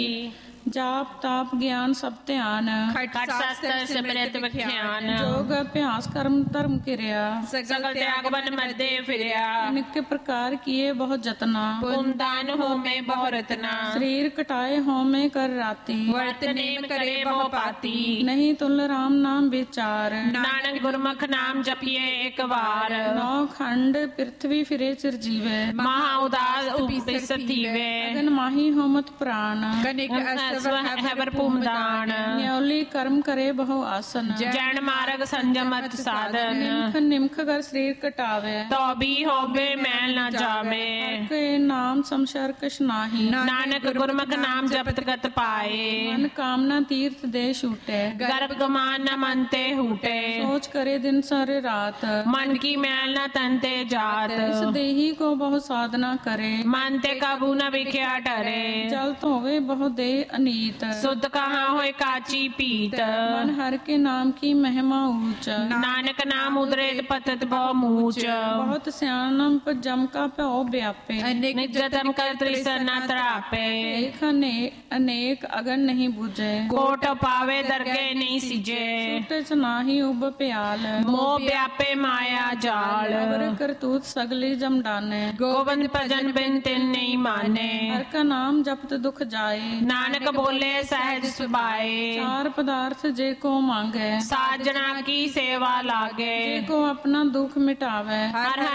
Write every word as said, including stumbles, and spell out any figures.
ਜਾਪ ਤਾਪ ਗਿਆਨ ਸਭ ਧਿਆਨ, ਖਟ ਸ਼ਾਸਤਰ ਸਿਮਰਤ ਵਿਖਿਆਨ, ਜੋਗ ਅਭਿਆਸ ਕਰਮ ਧਰਮ ਕਿਰਿਆ, ਸਗਲ ਤਿਆਗ ਬਨ ਮੱਦੇ ਫਿਰਿਆ, ਨਿੱਕੇ ਪ੍ਰਕਾਰ ਕੀਏ ਬਹੁ ਜਤਨਾ, ਪੁੰਨ ਦਾਨ ਹੋਮੇ ਬਹੁ ਰਤਨਾ, ਸਰੀਰ ਕਟਾਏ ਹੋਮੇ ਕਰ ਰਾਤੀ, ਵਰਤ ਨੇਮ ਕਰੇ ਬਹੁ ਪਾਤੀ, ਨਹੀਂ ਤੁਲ ਰਾਮ ਨਾਮ ਵਿਚਾਰ, ਨਾਨਕ ਗੁਰਮੁਖ ਨਾਮ ਜਪੀਏ ਇੱਕ ਵਾਰ, ਨੌ ਖੰਡ ਪ੍ਰਿਥਵੀ ਫਿਰੇ ਚਿਰਜੀਵੇ, ਮਹਾ ਉਦਾਸ ਉਪਿਸ ਥੀਵੇ, ਅਗਨ ਮਾਹੀ ਹੋਮਤ ਪ੍ਰਾਣ, ਕਨਿਕ ਅਸਵ ਹੈਵਰ ਭੂਮਦਾਨ, ਨਿਉਲੀ ਕਰਮ ਕਰੇ ਬਹੁ ਆਸਨ, ਜੈਨ ਮਾਰਗ ਸੰਜਮਤ ਸਾਧਨ, ਨਿਮਖ ਨਿਮਖ ਕਰ ਸਰੀਰ ਕਟਾਵੇ, ਤੋ ਵੀ ਹੋਵੇ ਮੈਲ ਨਾ ਜਾਵੇ, ਕੇ ਨਾਮ ਸਮਸ਼ਰ ਕਛ ਨਾਹੀ, ਨਾਨਕ ਗੁਰਮੁਖ ਨਾਮ ਜਪਤ ਗਤ ਪਾਏ, ਮਨ ਕਾਮਨਾ ਤੀਰਥ ਦੇ ਛੂਟੇ, ਗਰਭ ਗਮਾਨ ਨ ਮਨ ਤੇ ਹੂਟੇ, ਸੋਚ ਕਰੇ ਦਿਨ ਸਾਰੇ ਰਾਤ, ਮਨ ਕੀ ਮੈਲ ਨ ਤਨ ਤੇ ਜਾਤ, ਇਸ ਦੇਹੀ ਕੋ ਬਹੁ ਸਾਧਨਾ ਕਰੇ, ਮਨ ਤੇ ਕਾਬੂ ਨ ਵਿਖਿਆ ਡਰੇ, ਜਲ ਧੋਵੇ ਬਹੁ ਦੇ ਅਨੀਤ, ਸੁਧ ਕਹਾ ਹੋਏ ਕਾਚੀ ਪੀਤ, ਮਨ ਹਰ ਕੇ ਨਾਮ ਕੀ ਮਹਿਮਾ ਊਚ, ਨਾਨਕ ਨਾਮ ਉਦਰੇ ਪਤਤ ਬਹੁ ਮੂਚ, ਬਹੁਤ ਸਿਆਣਪ ਜਮ ਕਾ ਭਉ ਵਿਆਪੇ, ਨਿਜ ਜਤਨ ਕਰ ਤ੍ਰਿਸਨ ਨ ਤਰਾਪੇ, ਏਕ ਅਨੇ ਅਨੇਕ ਅਗਨ ਨਹੀਂ ਬੁਝੇ, ਕੋਟ ਪਾਵੇ ਦਰਗੇ ਨਹੀਂ ਸਿਜੇ, ਛੁਟੇ ਚ ਨਾਹੀ ਉਬ ਪਿਆਲ, ਮੋਹ ਵਿਆਪੇ ਮਾਇਆ ਜਾਲ, ਅਵਰ ਕਰਤੂਤ ਸਗਲੀ ਜਮਡਾਨੇ, ਗੋਬਿੰਦ ਭਜਨ ਬਿਨ ਤਿਨ ਨਹੀਂ ਮਾਨੇ, ਹਰ ਕਾ ਨਾਮ ਜਪਤ ਦੁਖ ਜਾਏ, ਨਾਨਕ ਬੋਲੇ ਸਹਿਜ ਸੁਭਾਏ, ਚਾਰ ਪਦਾਰਥ ਜੇ ਕੋ ਮੰਗੇ, ਸਾਜਣਾ ਕੀ ਸੇਵਾ ਲਾਗੇ, ਜੇ ਕੋ ਆਪਣਾ ਦੁਖ ਮਿਟਾਵੇ, ਹਰ